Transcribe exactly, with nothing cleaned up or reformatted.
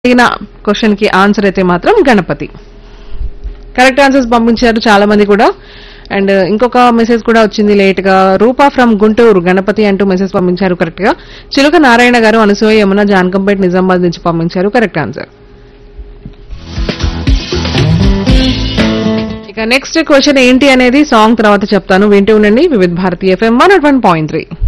అడిగిన క్వశ్చన్ కి ఆన్సర్ అయితే మాత్రం గణపతి. కరెక్ట్ ఆన్సర్స్ పంపించారు చాలా మంది కూడా. అండ్ ఇంకొక మెసేజ్ కూడా వచ్చింది లేట్ గా. రూపా ఫ్రమ్ గుంటూరు గణపతి అంటూ మెసేజ్ పంపించారు కరెక్ట్ గా. చిలుక నారాయణ గారు అనసూయ యమున జాన్కంపేట్ నిజామాబాద్ నుంచి పంపించారు కరెక్ట్ ఆన్సర్. ఇక నెక్స్ట్ క్వశ్చన్ ఏంటి అనేది సాంగ్ తర్వాత చెప్తాను. వింటూ ఉండండి వివిధ Bharati FM one not one point three.